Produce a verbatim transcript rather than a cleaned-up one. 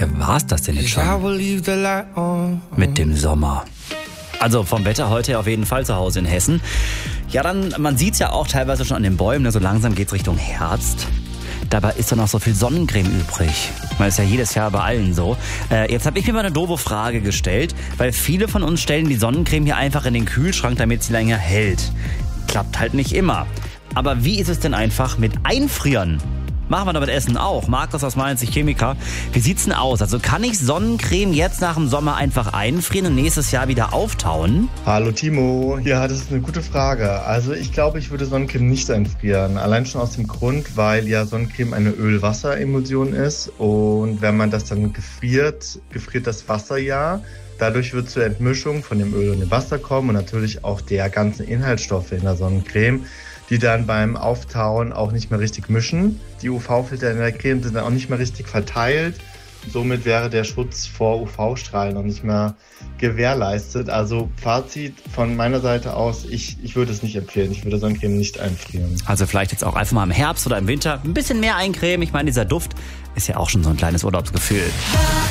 Ja, war's das denn jetzt schon? Mit dem Sommer. Also vom Wetter heute auf jeden Fall zu Hause in Hessen. Ja, dann, man sieht's ja auch teilweise schon an den Bäumen, ne? So langsam geht's Richtung Herbst. Dabei ist doch noch so viel Sonnencreme übrig. Das ist ja jedes Jahr bei allen so. Äh, jetzt habe ich mir mal eine doofe Frage gestellt, weil viele von uns stellen die Sonnencreme hier einfach in den Kühlschrank, damit sie länger hält. Klappt halt nicht immer. Aber wie ist es denn einfach mit Einfrieren? Machen wir damit Essen auch. Markus aus Mainz, Chemiker. Wie sieht's denn aus? Also kann ich Sonnencreme jetzt nach dem Sommer einfach einfrieren und nächstes Jahr wieder auftauen? Hallo Timo. Ja, das ist eine gute Frage. Also ich glaube, ich würde Sonnencreme nicht einfrieren. Allein schon aus dem Grund, weil ja Sonnencreme eine Öl-Wasser-Emulsion ist. Und wenn man das dann gefriert, gefriert das Wasser ja. Dadurch wird zur Entmischung von dem Öl und dem Wasser kommen und natürlich auch der ganzen Inhaltsstoffe in der Sonnencreme, die dann beim Auftauen auch nicht mehr richtig mischen. Die U V-Filter in der Creme sind dann auch nicht mehr richtig verteilt. Somit wäre der Schutz vor U V-Strahlen noch nicht mehr gewährleistet. Also Fazit von meiner Seite aus, ich, ich würde es nicht empfehlen. Ich würde Sonnencreme nicht einfrieren. Also vielleicht jetzt auch einfach mal im Herbst oder im Winter ein bisschen mehr eincremen. Ich meine, dieser Duft ist ja auch schon so ein kleines Urlaubsgefühl.